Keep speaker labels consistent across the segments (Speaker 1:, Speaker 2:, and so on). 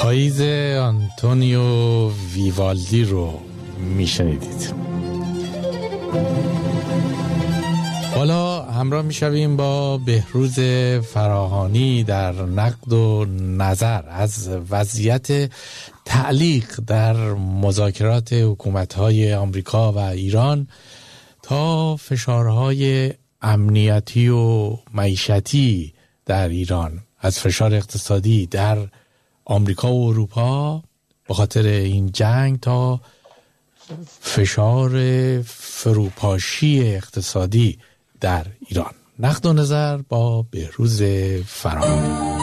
Speaker 1: پاییز آنتونیو ویوالدی رو میشنیدید. حالا همراه میشویم با بهروز فراهانی در نقد و نظر از وضعیت تعلیق در مذاکرات حکومت‌های آمریکا و ایران تا فشارهای امنیتی و معیشتی در ایران، از فشار اقتصادی در آمریکا و اروپا به خاطر این جنگ تا فشار فروپاشی اقتصادی در ایران. نقد و نظر با بهروز فراهانی.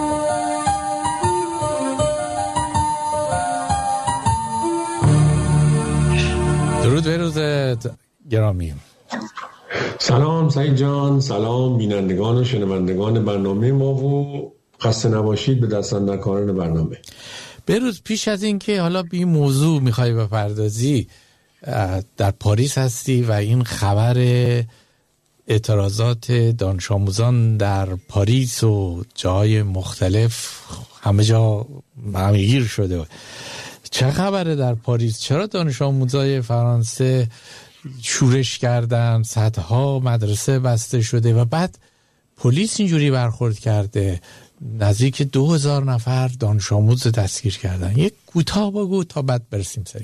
Speaker 1: درود بهروز گرامی.
Speaker 2: سلام سعید جان، سلام بینندگان و شنوندگان برنامه ما و خسته نباشید به دستاندرکاران برنامه.
Speaker 1: بهروز، پیش از این که حالا به این موضوع میخوای بپردازی، در پاریس هستی و این خبر اعتراضات دانش آموزان در پاریس و جاهای مختلف همه جا همگیر شده. چه خبره در پاریس؟ چرا دانش آموزای فرانسه شورش کردن، صدها مدرسه بسته شده و بعد پلیس اینجوری برخورد کرده، نزدیک 2000 نفر دانش آموز دستگیر کردن؟ یک کوتاه بگو تا بعد برسیم سریع.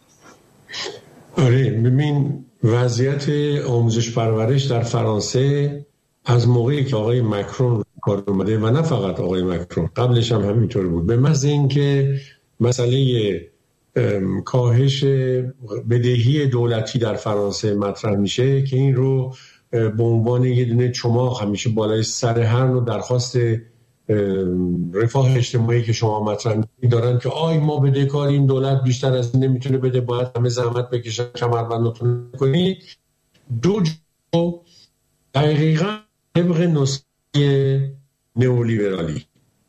Speaker 2: آره، ببین وضعیت آموزش پرورش در فرانسه از موقعی که آقای مکرون کار اومده و نه فقط آقای مکرون، قبلش هم همینطور بود، به محض اینکه مسئله کاهش بدهی دولتی در فرانسه مطرح میشه که این رو به عنوان یه دونه چماق همیشه بالای سر هر نوع درخواست رفاه اجتماعی که شما مطرح دارن که ما بدهکاریم، دولت بیشتر از این نمیتونه بده، باید همه زحمت بکشن، کمربندتون کنید، دو جو دقیقاً طبق نسخه نئولیبرالی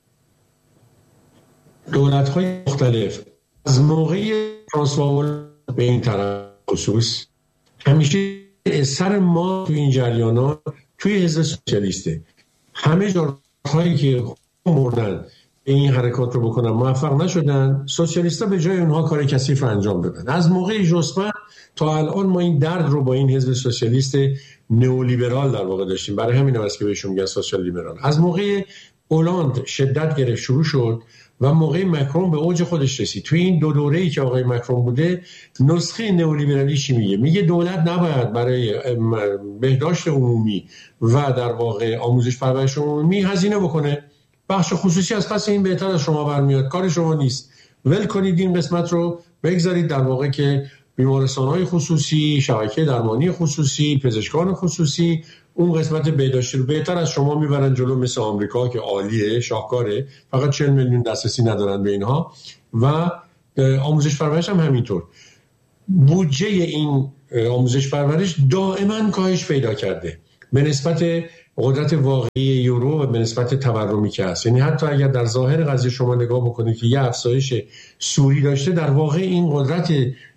Speaker 2: دولت‌های مختلف از موقع فرانسوا هولند به این طرف خصوص همیشه سر ما تو این جریانات توی حزب سوسیالیسته. همه جاهایی که مردن این حرکات رو بکنن موفق نشدن، سوسیالیست‌ها به جای اونها کار کثیف انجام دادن. از موقع ژوسپن تا الان ما این درد رو با این حزب سوسیالیست نئولیبرال در واقع داشتیم، برای همین است که بهشون میگن سوسیال لیبرال. از موقع هولند شدت گرفت، شروع شد و موقع مکرون به اوج خودش رسید. توی این دو دوره‌ای که آقای مکرون بوده، نسخه نئولیبرالی چی میگه؟ میگه دولت نباید برای بهداشت عمومی و در واقع آموزش پرورش عمومی هزینه بکنه. بخش خصوصی از پس این بهتر از شما برمیاد، کار شما نیست، ول کنید این قسمت رو، بگذارید در واقع که بیمارستان‌های خصوصی، شبکه درمانی خصوصی، پزشکان خصوصی اون قسمت بهداشتی رو بهتر از شما میبرن جلو، مثل آمریکا که عالیه، شاهکاره، فقط 40 میلیون دسترسی ندارن به اینها. و آموزش پرورش هم همینطور. بودجه این آموزش پرورش دائما کاهش پیدا کرده به نسبت قدرت واقعی یورو و به نسبت تورمی که هست. یعنی حتی اگر در ظاهر قضیه شما نگاه بکنید که یه افزایش سوری داشته، در واقع این قدرت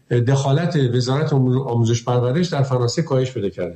Speaker 2: دخالت وزارت آموزش پرورش در فرانسه کاهش پیدا کرده.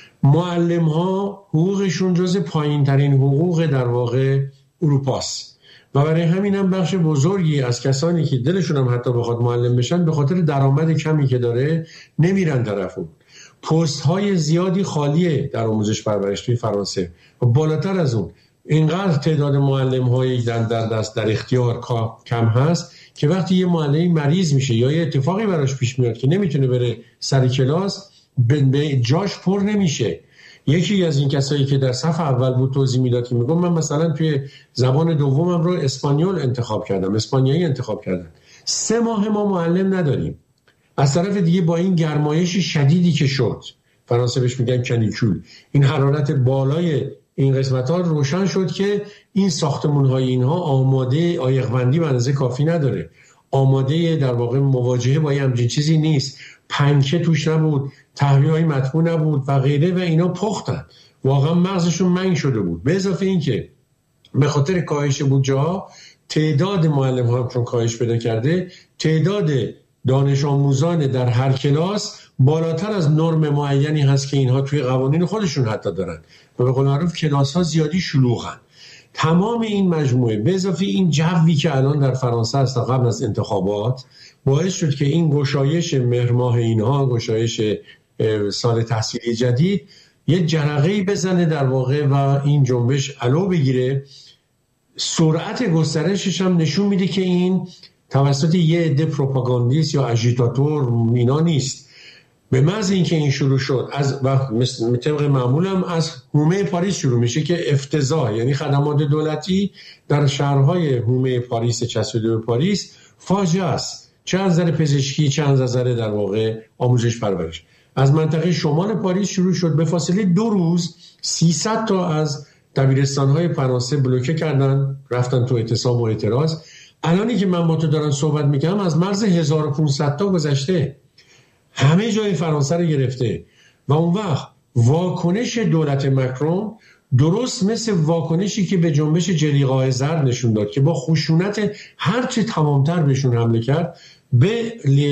Speaker 2: معلم ها حقوقشون جز پایین ترین حقوق در واقع اروپاست و برای همین هم بخش بزرگی از کسانی که دلشون هم حتی بخواد معلم بشن، به خاطر درآمد کمی که داره نمیرن طرف اون. پست های زیادی خالیه در آموزش پرورش توی فرانسه و بالاتر از اون اینقدر تعداد معلم های در اختیار کم هست که وقتی یه معلمی مریض میشه یا یه اتفاقی براش پیش میاد که نمیتونه بره سر کلاس، به جاش پر نمیشه. یکی از این کسایی که در صف اول بود توضیح میداد که میگم من مثلا توی زبان دومم رو اسپانیول انتخاب کردم، اسپانیایی انتخاب کردم، 3 ماه ما معلم نداریم. از طرف دیگه با این گرمایش شدیدی که شد، فرانسه بهش میگن کانیکول، این حرارت بالای این قسمت ها روشن شد که این ساختمون های اینها آماده آیق‌بندی به اندازه کافی نداره، آماده در واقع مواجهه با همچین چیزی نیست، پنکه توش نبود، تهویه‌های مطبوع نبود و غیره و اینا پختن، واقعا مغزشون منگ شده بود. به اضافه این که به خاطر کاهش بودجه‌ها تعداد معلم ها چون کاهش پیدا کرده، تعداد دانش آموزان در هر کلاس بالاتر از نرم معینی هست که اینها توی قوانین خودشون حتی دارن و به قول معروف کلاس ها زیادی شلوغن. تمام این مجموعه به اضافه این جوی که الان در فرانسه است قبل از انتخابات باعث شد که این گشایش مهر ماه اینها، گشایش سال تحصیلی جدید یه جرقه‌ای بزنه در واقع و این جنبش علو بگیره. سرعت گسترشش هم نشون میده که این توسط یه عده پروپاگاندیست یا اژیتاتور اینا نیست. به محض اینکه این شروع شد از مثل طبق معمولم از حومه پاریس شروع میشه که افتضاح، یعنی خدمات دولتی در شهرهای حومه پاریس چسبیده به پاریس فاجعه است، چه از نظر پزشکی چه از نظر در واقع آموزش پرورش. از منطقه شمال پاریس شروع شد، به فاصله 2 روز 300 تا از دبیرستان‌های فرانسه بلوکه کردن، رفتن تو اعتصاب و اعتراض. الانی که من با تو دارم صحبت میکنم از مرز 1500 تا گذشته، همه جای فرانسه رو گرفته و اون وقت واکنش دولت مکرون درست مثل واکنشی که به جنبش جلیقه‌های زرد نشون داد که با خشونت هرچه تمامتر بهشون حمله کرد، به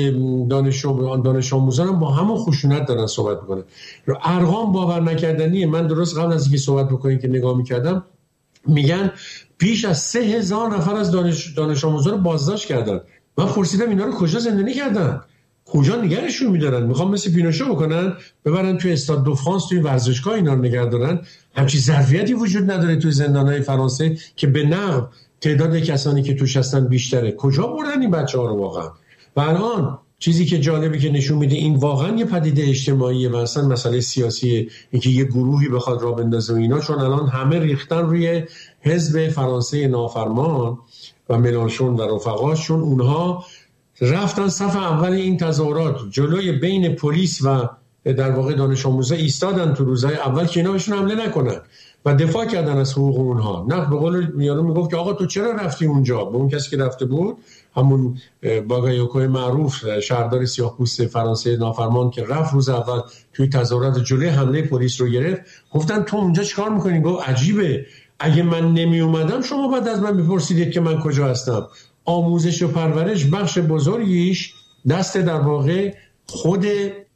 Speaker 2: دانش آموزان با همون خشونت دارن صحبت میکنن. ارقام باور نکردنیه. من درست قبل از اینکه صحبت بکنیم که نگاه میکردم، میگن بیش از 3000 نفر از دانش آموزان رو بازداشت کردن. من پرسیدم اینا رو کجا زندانی کردن؟ کجا نگرشون میدارن؟ میخوام مثل پینوشه بکنن، ببرن توی استاد دو فرانس، توی ورزشگاه اینا رو نگه دارن. همچین ظرفیتی وجود نداره توی زندانهای فرانسه که به نقل تعداد کسانی که توش هستن بیشتره. کجا بردن این بچه‌ها رو واقعا؟ و الان چیزی که جالبه که نشون میده این واقعا یه پدیده اجتماعیه و اصلا مسئله سیاسیه، اینکه یه گروهی بخواد راه بندازه اینا، چون الان همه ریختن روی حزب فرانسه نافرمان و ملانشون و رفقاشون. اونها رفتن صف اول این تظاهرات، جلوی بین پلیس و در واقع دانش آموزا ایستادن تو روزهای اول که اینا بهشون حمله نکنن و دفاع کردن از حقوق اونها. نه به قول یارو میگفت که آقا تو چرا رفتی اونجا؟ به اون کسی که رفته بود، همون باگایوکو معروف شهردار سیاه‌پوست فرانسه نافرمان که رفت روز اول توی تظاهرات جلوی حمله پلیس رو گرفت، گفتن تو اونجا چیکار می‌کنی؟ گفت عجیبه، اگه من نمی اومدم شما بعد از من بپرسیدید که من کجا هستم. آموزش و پرورش بخش بزرگیش دست در واقع خود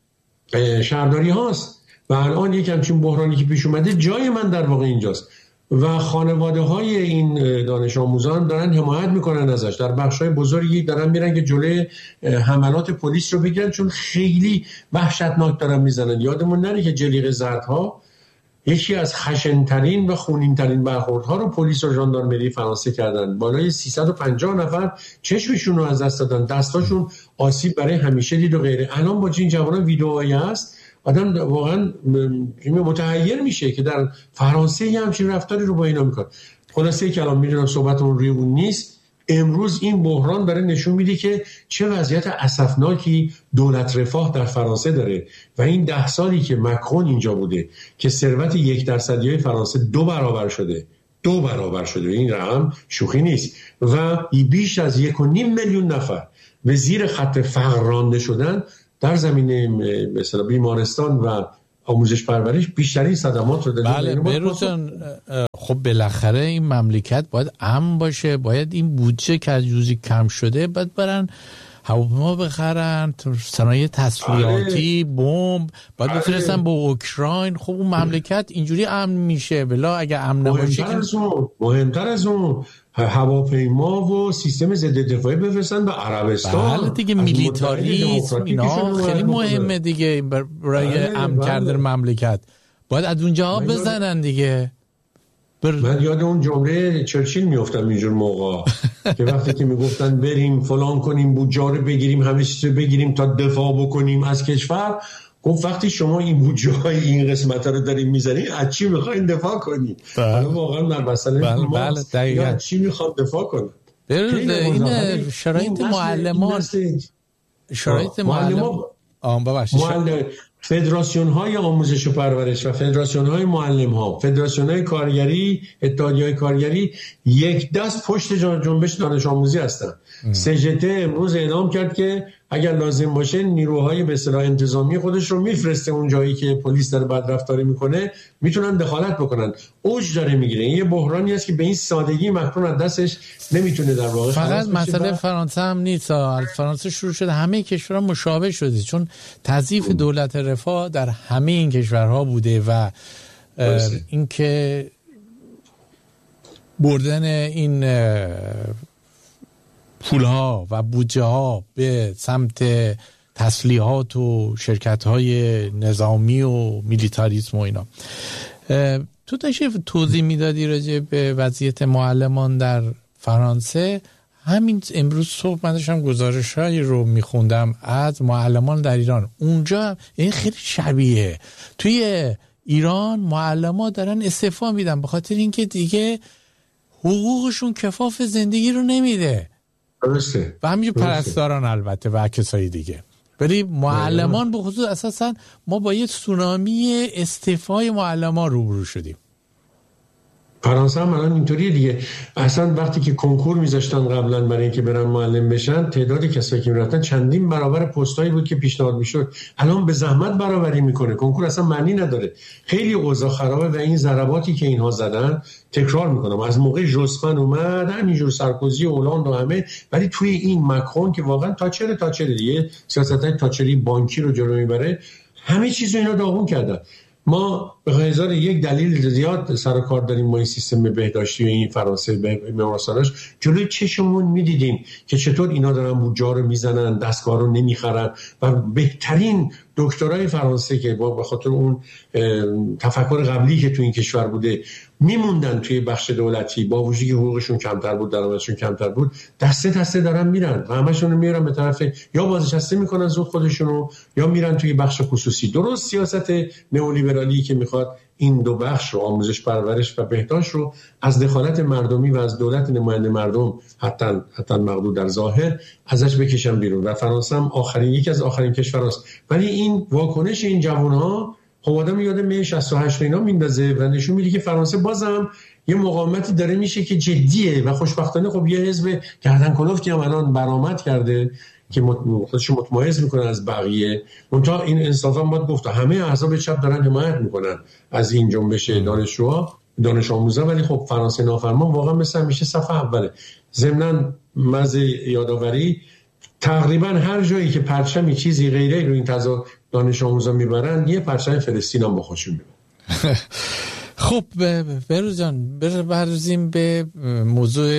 Speaker 2: شهرداری هاست و الان یک همچین بحرانی که پیش اومده جای من در واقع اینجاست و خانواده های این دانش آموزان دارن حمایت میکنن ازش، در بخش های بزرگی دارن میرن که جلوی حملات پلیس رو بگیرن، چون خیلی وحشتناک دارن میزنن. یادمون نره که جلیقه زردها یکی از خشن‌ترین و خونین‌ترین برخوردها رو پلیس و ژاندارمری فرانسه کردن. بالای 350 نفر چشمشون رو از دست دادن، دستاشون آسیب برای همیشه دید و غیره. الان با این جوانان ویدئوهایی هست، آدم واقعا متحیر میشه که در فرانسه یه همچین رفتاری رو با اینا میکنه. خلاصه کلام، میدونم صحبتمون روی اون نیست. امروز این بحران داره نشون میده که چه وضعیت اسفناکی دولت رفاه در فرانسه داره و این 10 سالی که مکرون اینجا بوده که ثروت 1% فرانسه 2 برابر شده. این رقم شوخی نیست و بیش از 1.5 میلیون نفر به زیر خط فقر رانده شدن. در زمینه مثلا بیمارستان و آموزش پرورش بیشترین صدمات رو داده.
Speaker 1: بله بروزان، خب بالاخره این مملکت باید امن باشه، باید این بودجه که از روزی کم شده باید برن هواپیما بخرن، صنایع تسلیحاتی، بمب باید بفرستن به اوکراین. خب اون مملکت اینجوری امن میشه. بلا اگه امن نباشه
Speaker 2: مهمتر از اون هواپیما و سیستم ضد دفاعی بفرستن به عربستان.
Speaker 1: بله دیگه، میلیتاریسم اینا خیلی مهمه دیگه برای امن کردن مملکت. باید از اونجا بزنن دیگه.
Speaker 2: من یاد اون جمله چرچیل میافتم اینجور موقع که وقتی که میگفتن بریم فلان کنیم، بودجه رو بگیریم، همه چیز رو بگیریم تا دفاع بکنیم از کشور، گفت وقتی شما این بودجه های این قسمت رو داریم میزنید از چی میخواین دفاع کنید؟ حالا واقعا در مسئله ماست از چی میخوان دفاع کنید؟
Speaker 1: این شرایط معلمان
Speaker 2: فدراسیون های آموزش و پرورش و فدراسیون های معلم ها، فدراسیون های کارگری، اتحادیه های کارگری یک دست پشت جنبش دانش آموزی هستن. CGT امروز اعلام کرد که اگر لازم باشه نیروهای به اصطلاح انتظامی خودش رو میفرسته اون جایی که پلیس داره بدرفتاری میکنه، میتونن دخالت بکنن. اوج داره میگیره. این یه بحرانی است که به این سادگی مکرون از دستش نمیتونه در واقع.
Speaker 1: فقط مسئله فرانسه هم نیست. فرانسه شروع شده، همه کشورها مشابه شده، چون تضعیف دولت رفاه در همه این کشورها بوده و اینکه بردن این پولها و بودجه ها به سمت تسلیحات و شرکت های نظامی و میلیتاریسم و اینا. تو داشتی توضیح میدادی راجع به وضعیت معلمان در فرانسه. همین امروز صبح من داشتم گزارش‌هایی رو میخوندم از معلمان در ایران. اونجا این خیلی شبیه توی ایران معلمان دارن استعفا میدن به خاطر اینکه دیگه حقوقشون کفاف زندگی رو نمیده.
Speaker 2: درسته.
Speaker 1: و همین پرستاران البته و کسای دیگه. ولی معلمان به خصوص اساسا ما با یه تسونامی استعفای معلمان روبرو شدیم.
Speaker 2: فرانسه هم الان اینطوریه دیگه. اصلا وقتی که کنکور میذاشتن قبلا برای اینکه برن معلم بشن، تعداد کسایی که میرفتن چندین برابر پستایی بود که پیشنهاد میشد. الان به زحمت برابری میکنه. کنکور اصلا معنی نداره. خیلی اوضاع خرابه و این ضرباتی که اینها زدن تکرار میکنم از موقع ژوسپن اومد همینجور سارکوزی و هلند و همه، ولی توی این مکرون که واقعا تاچر دیگه سیاستای تاچری بانکی رو جلو میبره، همه چیز رو اینا داغون کردن. ما به هزار یک دلیل زیاد سر و کار داریم. ما این سیستم بهداشتی و این فرانسه بیمارستاناش جلوی چشممون میدیدیم که چطور اینا دارن بودجه رو میزنن، دستگاه رو نمیخرن و بهترین دکترای فرانسه که به خاطر اون تفکر قبلی که تو این کشور بوده میموندن توی بخش دولتی، با وجودی که حقوقشون کمتر بود، درآمدشون کمتر بود، دسته دارن میرن و همشون رو میارن به طرف یا بازنشسته میکنن زود خودشونو یا میرن توی بخش خصوصی. درست سیاست نئولیبرالی که میخواد این دو بخش رو، آموزش پرورش و بهداشت رو، از دخالت مردمی و از دولت نماینده مردم حتی مقدور در ظاهر ازش بکشن بیرون. و فرانسه هم یکی از آخرین کشوراست. ولی این واکنش این جوانها خب آدم یاد می 68 اینا میندازه و نشون میده که فرانسه بازم یه مقاومتی داره میشه که جدیه و خوشبختانه خب یه حزب گردن کلفتی هم الان برآمد کرده که خودشو متمایز میکنن از بقیه. منتها این انصافا باید گفت همه احزاب چپ دارن حمایت میکنن از این جنبش دانش آموزا، ولی خب فرانسه نافرمان واقعا مثل همیشه صف اوله. ضمناً مزه یادآوری تقریبا هر جایی که پرچمی چیزی غیره رو این تضاد دانش آموزا میبرن یه پرچم فلسطین هم با خودشون میبرن.
Speaker 1: خب بهروز جان برزیم به موضوع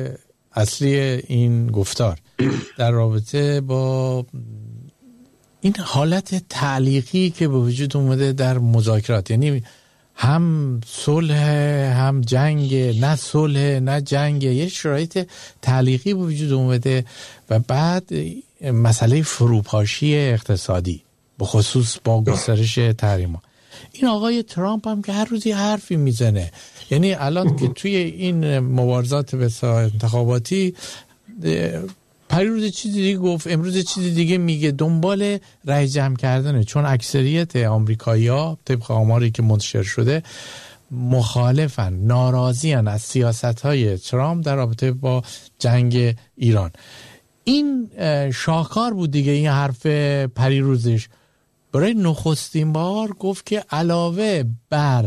Speaker 1: اصلی این گفتار در رابطه با این حالت تعلیقی که به وجود اومده در مذاکرات، یعنی هم صلح هم جنگ، نه صلح نه جنگ، یه شرایط تعلیقی به وجود اومده و بعد مسئله فروپاشی اقتصادی به خصوص با گسترش تحریم‌ها. این آقای ترامپ هم که هر روزی حرفی میزنه، یعنی الان که توی این مبارزات انتخاباتی پریروز چیزی دیگه گفت، امروز چیزی دیگه میگه، دنبال رای جمع کردنه، چون اکثریت آمریکایی‌ها طبق آماری که منتشر شده مخالفن، ناراضیان از سیاست‌های ترامپ در رابطه با جنگ ایران. این شاهکار بود دیگه این حرف پریروزش. برای نخستین بار گفت که علاوه بر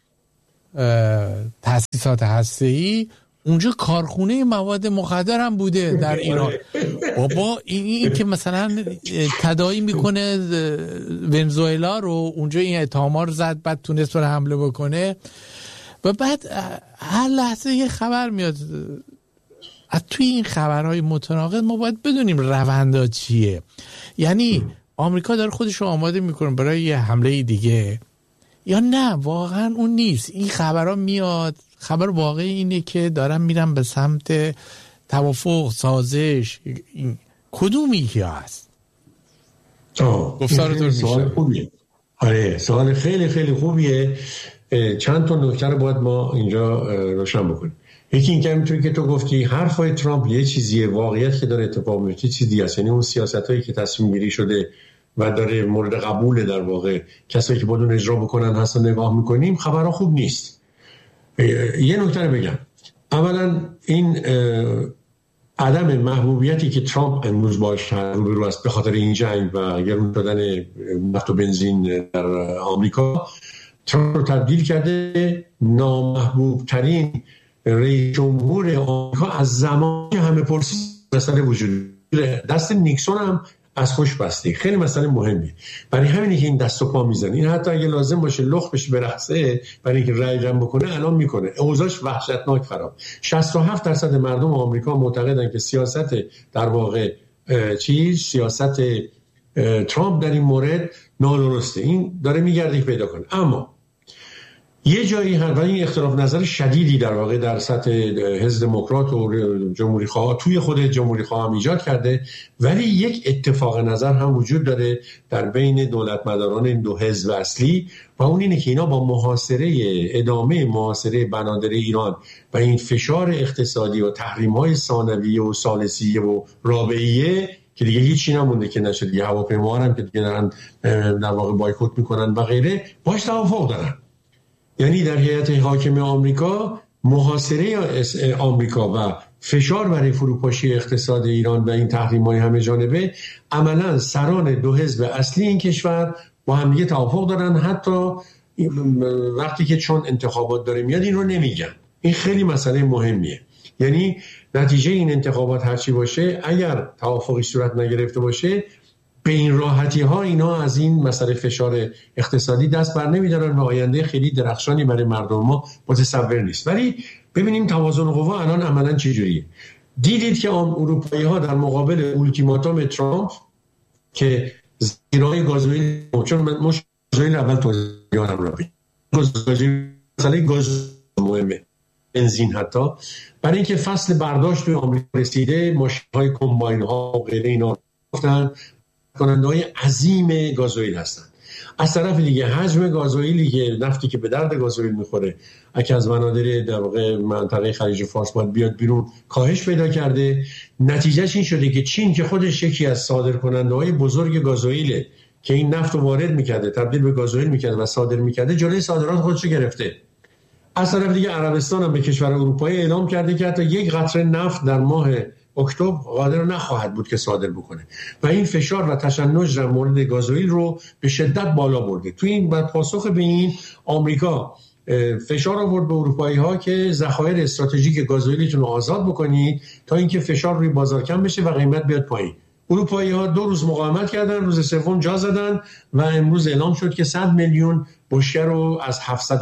Speaker 1: تأسیسات هسته‌ای اونجا کارخونه مواد مخدر هم بوده در ایران. بابا این که مثلا تداعی میکنه ونزوئلا رو، اونجا این اتهام‌ها رو زد، بعد تونست بره حمله بکنه و بعد هر لحظه یه خبر میاد. از توی این خبرهای متناقض ما باید بدونیم روندا چیه. یعنی آمریکا داره خودش رو آماده میکنه برای یه حمله دیگه یا نه واقعا اون نیست؟ این خبرها میاد، خبر واقعی اینه که دارن میرن به سمت توافق، سازش. کدومی که هست؟ گفتارتون
Speaker 2: سوال خوبیه. آره سوال خیلی خیلی خوبیه. چند تا نکته رو باید ما اینجا روشن بکنیم. یکی این که همینطوری که تو گفتی حرفای ترامپ یه چیزیه، واقعیت که داره اتفاق میفته چیزی هست. یعنی اون سیاستایی که تصمیم گیری شده و داره مورد قبول در واقع کسایی که باید اون اجرا بکنن هست نگاه میکنیم، خبرها خوب نیست. یه نکته رو بگم. اولا این عدم محبوبیتی که ترامپ امروز باش روبرو است به خاطر این جنگ و گرون شدن نفت و بنزین در آمریکا، ترامپ رو تبدیل کرده نامحبوب ترین رئیس جمهور آمریکا از زمان که همه پرسید مسئله وجود. دست نیکسون هم از خوشبستی. خیلی مسئله مهمیه. برای همینه که این دست و پا میزنه. این حتی اگه لازم باشه لخت بشه برقصه برای اینکه رای جمع بکنه الان میکنه. اوضاعش وحشتناک خراب. 67% مردم آمریکا معتقدن که سیاست در واقع سیاست ترامپ در این مورد نادرسته. این داره میگرده که پیدا کنه. اما یه جایی هست و این اختلاف نظر شدیدی در واقع در سطح حزب دموکرات و جمهوری خواه توی خود جمهوری خواه هم ایجاد کرده، ولی یک اتفاق نظر هم وجود داره در بین دولت مداران این دو حزب اصلی و اون اینه که اینا با ادامه محاصره بنادر ایران و این فشار اقتصادی و تحریم‌های ثانویه و ثالثیه و رابعیه که دیگه هیچی نمونده که نشه، دیگه هواپیما هم که دیگه دارن در واقع بایکوت میکنن و غیره، باش توافق دارن. یعنی در هیئت حاکمه آمریکا محاصره آمریکا و فشار برای فروپاشی اقتصاد ایران و این تحریم‌های همه جانبه، عملاً سران دو حزب اصلی این کشور با هم دیگه توافق دارن، حتی وقتی که چون انتخابات داره میاد این رو نمیگن. این خیلی مسئله مهمیه. یعنی نتیجه این انتخابات هرچی باشه، اگر توافقی صورت نگرفته باشه، به این راحتی ها اینا از این مسئله فشار اقتصادی دست بر نمیدارن و آینده خیلی درخشانی برای مردم ما متصور نیست. ولی ببینیم توازن قوا الان عملا چه جوریه. دیدید که اروپایی ها در مقابل اولتیماتوم ترامپ که زیرای گازوئیل، چون من گازوئیل اول توضیحم را بگم، مسئله گاز مهمه، بنزین، حتی برای اینکه فصل برداشت توی آمریکا رسیده، ماشین‌های کمباین ها و غیره اینا گفتن کننده‌های عظیم گازوئیل هستن. از طرف دیگه حجم گازوئیلی که نفتی که به درد گازوئیل میخوره که از منابع در واقع منطقه خلیج فارس باید بیاد بیرون کاهش پیدا کرده. نتیجهش این شده که چین که خودش یکی از صادرکننده‌های بزرگ گازوئیله که این نفت رو وارد میکرده، تبدیل به گازوئیل میکرده و صادر میکرده، جلوی صادرات خودش رو گرفته. از طرف دیگه عربستان هم به کشور اروپایی اعلام کرده که حتی یک قطره نفت در ماه اکتبر قادر نخواهد بود که صادر بکنه و این فشار و تشنج در مورد گازوئیل رو به شدت بالا برده. تو این پاسخ به این آمریکا فشار آورد به اروپایی ها که ذخایر استراتژیک گازوئیلتون رو آزاد بکنید تا اینکه فشار روی بازار کم بشه و قیمت بیاد پایین. اروپایی ها 2 روز مقاومت کردن، روز سوم جا زدن و امروز اعلام شد که 100 میلیون بشکه رو از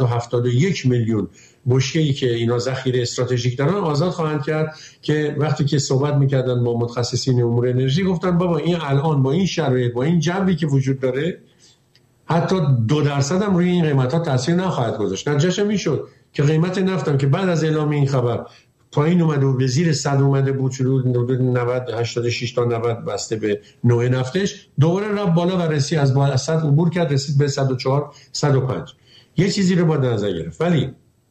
Speaker 2: 771 میلیون بشکه‌ای که اینا ذخیره استراتژیک دارن آزاد خواهند کرد. که وقتی که صحبت می‌کردن با متخصصین امور انرژی گفتن بابا این الان با این شرایط، با این جوی که وجود داره، حتی 2% هم روی این قیمت‌ها تاثیر نخواهد گذاشت. نتیجه‌اش این شد که قیمت نفتم که بعد از اعلام این خبر پایین اومده و به زیر 100 اومده بود، حدود 90 86 تا 90 بسته به نوع نفتش، دوباره رفت بالا و رسید از 100 عبور کرد، رسید به 104 105. یه چیزی رو باید نظر گرفت. ولی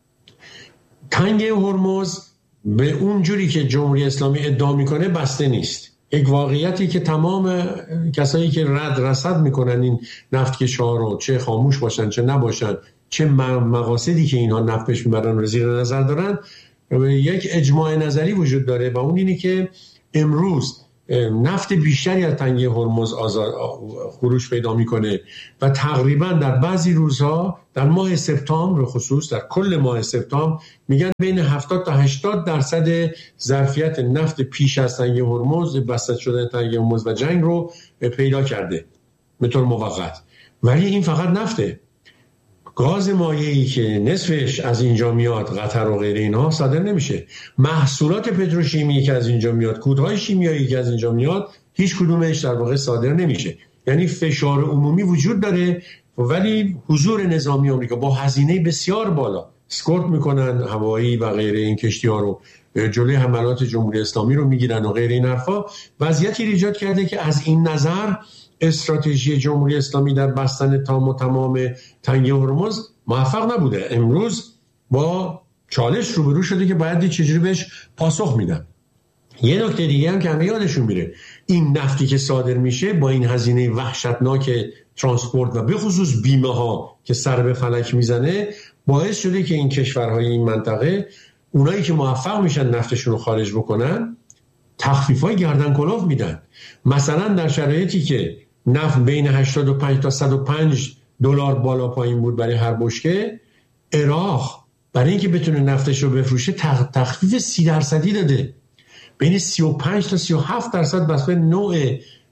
Speaker 2: تنگه هرمز به اون جوری که جمهوری اسلامی ادعا میکنه بسته نیست. یک واقعیتی که تمام کسایی که رصد میکنن این نفتکش‌ها رو، چه خاموش باشن چه نباشن، چه مقاصدی که اینها نفت پیش میبرن رو زیر نظر دارن، یک اجماع نظری وجود داره و اون اینه که امروز نفت بیشتری از تنگه هرمز خروج پیدا میکنه و تقریبا در بعضی روزها در ماه سپتامبر خصوص در کل ماه سپتامبر میگن بین 70 تا 80% ظرفیت نفت پیش از تنگه هرمز، بسته شدن تنگه هرمز و جنگ رو پیدا کرده به طور موقت. ولی این فقط نفته. گاز مایعی که نصفش از اینجا میاد، قطر و غیره، اینها صادر نمیشه. محصولات پتروشیمی که از اینجا میاد، کودهای شیمیایی که از اینجا میاد، هیچ کدومش در واقع صادر نمیشه. یعنی فشار عمومی وجود داره ولی حضور نظامی آمریکا با هزینه بسیار بالا اسکورت میکنن هوایی و غیره این کشتی‌ها رو، جلوی حملات جمهوری اسلامی رو میگیرن و غیره این حرفا. وضعیتی ایجاد کرده که از این نظر استراتژی جمهوری اسلامی در بستن تمام تنگه هرمز موفق نبوده. امروز با چالش روبرو شده که باید چجوری بهش پاسخ میدن. یه نکته دیگه هم که همه یادشون میره، این نفتی که صادر میشه با این هزینه وحشتناک ترانسپورت و به خصوص بیمه ها که سر به فلک میزنه، باعث شده که این کشورهای این منطقه، اونایی که موفق میشن نفتشون رو خارج بکنن، تخفیف‌های گردن کلوف میدن. مثلا در شرایطی که نفت بین 85 تا 105 دلار بالا پایین بود برای هر بشکه، عراق برای اینکه بتونه نفتش رو بفروشه تخفیف 30% داده، بین 35 تا 37% بس به نوع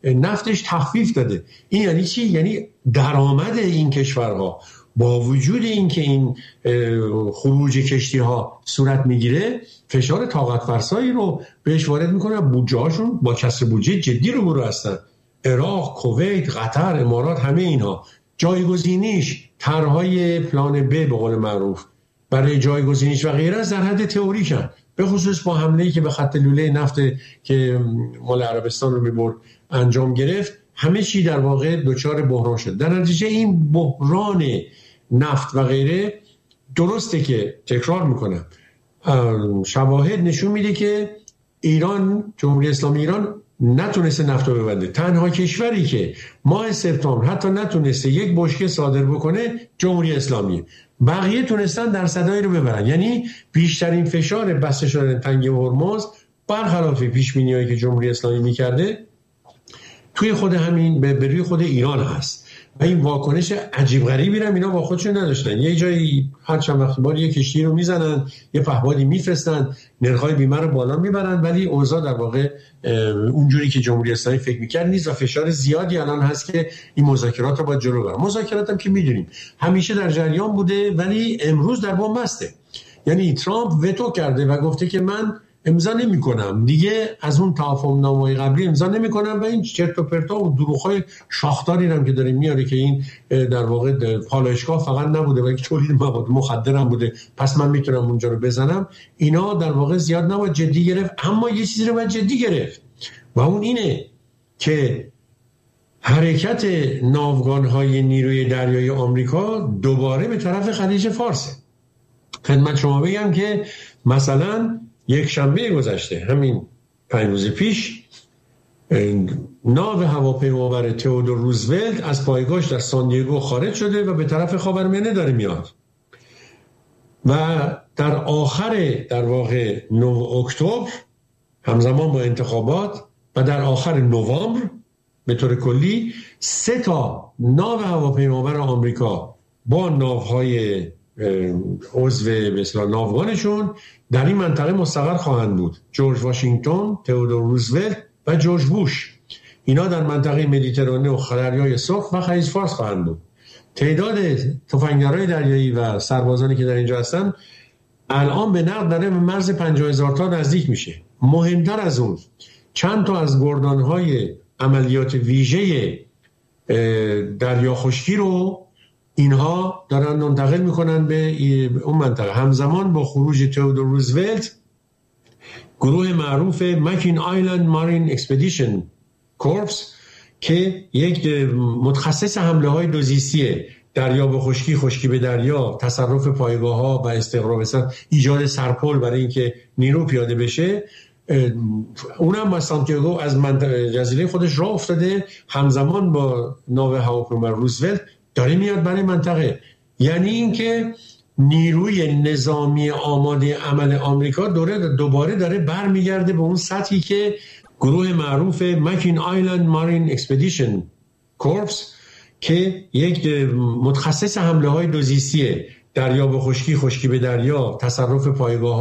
Speaker 2: نفتش تخفیف داده. این یعنی چی؟ یعنی درآمد این کشورها با وجود اینکه این خروج کشتی ها صورت میگیره فشار طاقت فرسایی رو بهش وارد میکنه. بودجه هاشون با کسر بودجه جدی رو هستن. عراق، کویت، قطر، امارات، همه اینها جایگزینیش طرحهای پلان ب به قول معروف برای جایگزینیش و غیره در حد تئوریکن، به خصوص با حمله‌ای که به خط لوله نفت که مال عربستان رو میبرد انجام گرفت. همه چی در واقع دچار بحران شد. در نتیجه این بحران نفت و غیره درسته که تکرار میکنم شواهد نشون میده که ایران، جمهوری اسلامی ایران نتونسته نفت رو ببنده. تنها کشوری که ماه سپتامبر حتی نتونسته یک بشکه صادر بکنه جمهوری اسلامی، بقیه تونستن درصدایی رو ببرن. یعنی بیشترین فشار بسته شدن تنگه هرمز برخلاف پیش‌بینی‌هایی که جمهوری اسلامی میکرده توی خود همین به روی خود ایران هست و این واکنش عجیب غریبی رو اینا با خودشون نداشتن. یه جایی هر چند وقت بار یه کشتی رو میزنن، یه پهپادی میفرستن، نرخ‌های بیمه رو بالا میبرن، ولی اوضاع در واقع اونجوری که جمهوری اسلامی فکر میکرد نیست و فشار زیادی الان هست که این مذاکرات رو باید جلو برن. مذاکرات هم که میدونیم همیشه در جریان بوده ولی امروز در بن‌بسته. یعنی ترامپ وتو کرده و گفته که من امضا نمی‌کنم دیگه، از اون توافق نامه‌های قبلی امضا نمی‌کنم و این چرت و پرتا و دروغ‌های شاخداری هم که داره میاره که این در واقع پالایشگاه فقط نبوده بلکه تولید مواد مخدر هم بوده، پس من میتونم اونجا رو بزنم. اینا در واقع زیاد نباید جدی گرفت، اما یه چیزی رو باید جدی گرفت و اون اینه که حرکت ناوگان‌های نیروی دریایی آمریکا دوباره به طرف خلیج فارس. خدمت شما بگم که مثلا یک شنبه گذشته، همین 5 روز پیش، ناو هواپیمابر تئودور روزولت از پایگاهش در ساندیگو خارج شده و به طرف خاورمیانه داره میاد و در آخر در واقع 9 اکتبر همزمان با انتخابات و در آخر نوامبر به طور کلی 3 ناو هواپیمابر آمریکا با ناوهای عضو به اصطلاح ناوگانشون در این منطقه مستقر خواهند بود. جورج واشنگتن، تئودور روزولت و جورج بوش، اینا در منطقه مدیترانه و دریای سرخ و خلیج فارس خواهند بود. تعداد تفنگدارای دریایی و سربازانی که در اینجا هستن الان به نقد داره به مرز 50,000 تا نزدیک میشه. مهمتر از اون چند تا از گردانهای عملیات ویژه دریا خشکی رو اینها دارن منتقل میکنن به اون منطقه. همزمان با خروج تئودور روزولت گروه معروف مکین آیلند مارین اکسپدیشن کورپس که یک متخصص حمله های دوزیستیه، دریا به خشکی، خشکی به دریا، تصرف پایگاه ها و استقرار ایجاد سرپل برای اینکه نیرو پیاده بشه، اونم با سانتیاگو از جزیره خودش راه افتاده همزمان با ناو هواپیما روزولت داره میاد برای منطقه. یعنی اینکه نیروی نظامی آماده عمل آمریکا دوباره داره برمیگرده به اون سطحی که گروه معروف مکین آیلند مارین اکسپدیشن کورپس که یک متخصص حمله های دوزیستیه، دریا به خشکی، خشکی به دریا، تصرف پایگاه